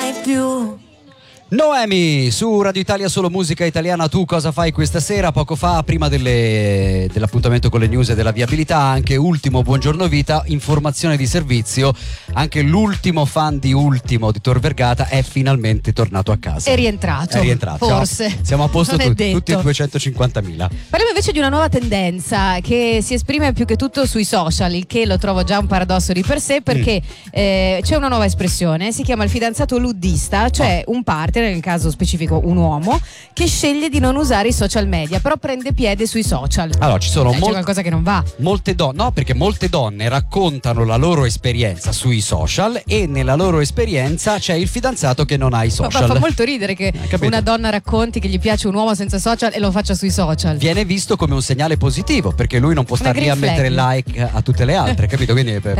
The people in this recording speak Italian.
mai più. Noemi su Radio Italia, solo musica italiana. Tu cosa fai questa sera? Poco fa, prima dell'appuntamento con le news e della viabilità, anche Ultimo Buongiorno Vita, informazione di servizio. Anche l'ultimo fan di Ultimo di Tor Vergata è finalmente tornato a casa. È rientrato. Forse. Siamo a posto tutti i 250.000. Parliamo invece di una nuova tendenza che si esprime più che tutto sui social, il che lo trovo già un paradosso di per sé, perché c'è una nuova espressione, si chiama il fidanzato luddista, cioè un partner, nel caso specifico un uomo, che sceglie di non usare i social media, però prende piede sui social. Allora, ci sono c'è qualcosa che non va. Molte donne, no, perché molte donne raccontano la loro esperienza sui social e nella loro esperienza c'è il fidanzato che non ha i social. Ma fa molto ridere che una donna racconti che gli piace un uomo senza social e lo faccia sui social. Viene visto come un segnale positivo, perché lui non può stare lì a mettere like a tutte le altre, capito? Quindi